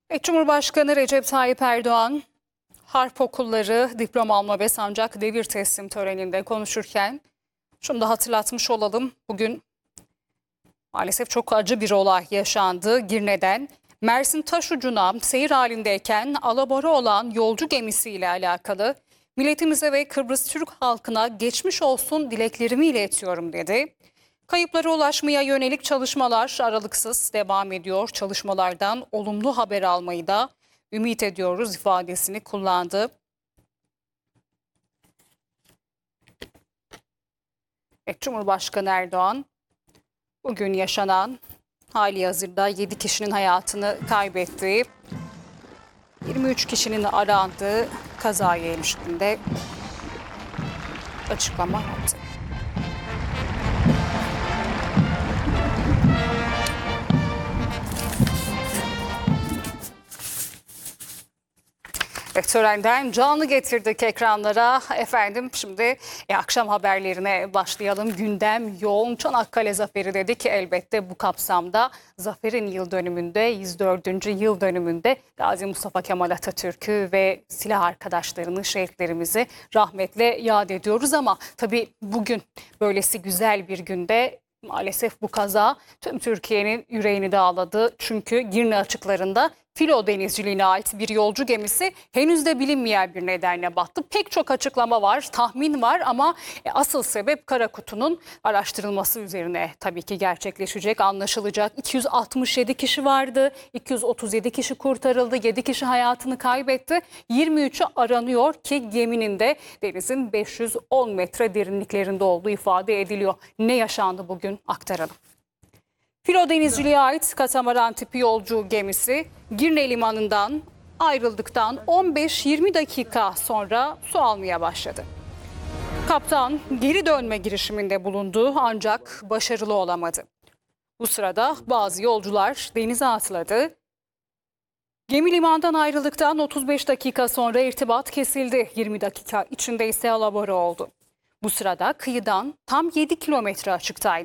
Cumhurbaşkanı Recep Tayyip Erdoğan, harp okulları, diploma alma ve sancak devir teslim töreninde konuşurken şunu da hatırlatmış olalım. Bugün maalesef çok acı bir olay yaşandı. Girne'den Mersin Taşucu'na seyir halindeyken alabora olan yolcu gemisiyle alakalı milletimize ve Kıbrıs Türk halkına geçmiş olsun dileklerimi iletiyorum dedi. Kayıplara ulaşmaya yönelik çalışmalar aralıksız devam ediyor. Çalışmalardan olumlu haber almayı da ümit ediyoruz ifadesini kullandı. Cumhurbaşkanı Erdoğan bugün yaşanan halihazırda 7 kişinin hayatını kaybettiği, 23 kişinin arandığı kazaya ilişkinde açıklama yaptı. Törenden canlı getirdik ekranlara. Efendim şimdi akşam haberlerine başlayalım. Gündem yoğun. Çanakkale Zaferi dedik ki elbette bu kapsamda Zafer'in yıl dönümünde, 104. yıl dönümünde Gazi Mustafa Kemal Atatürk'ü ve silah arkadaşlarını, şehitlerimizi rahmetle yad ediyoruz. Ama tabii bugün böylesi güzel bir günde maalesef bu kaza tüm Türkiye'nin yüreğini dağladı. Çünkü Girne açıklarında filo denizciliğine ait bir yolcu gemisi henüz de bilinmeyen bir nedenle battı. Pek çok açıklama var, tahmin var ama asıl sebep kara kutunun araştırılması üzerine tabii ki gerçekleşecek, anlaşılacak. 267 kişi vardı, 237 kişi kurtarıldı, 7 kişi hayatını kaybetti. 23'ü aranıyor ki geminin de denizin 510 metre derinliklerinde olduğu ifade ediliyor. Ne yaşandı bugün aktaralım. Filo denizciliğe ait katamaran tipi yolcu gemisi Girne limanından ayrıldıktan 15-20 dakika sonra su almaya başladı. Kaptan geri dönme girişiminde bulundu ancak başarılı olamadı. Bu sırada bazı yolcular denize atladı. Gemi limandan ayrıldıktan 35 dakika sonra irtibat kesildi. 20 dakika içinde ise alabora oldu. Bu sırada kıyıdan tam 7 kilometre açıktaydı.